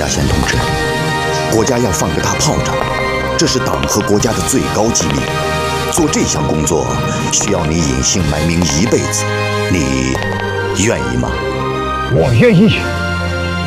贤同志，国家要放个大炮仗，这是党和国家的最高机密。做这项工作需要你隐姓埋名一辈子，你愿意吗？ 我愿意。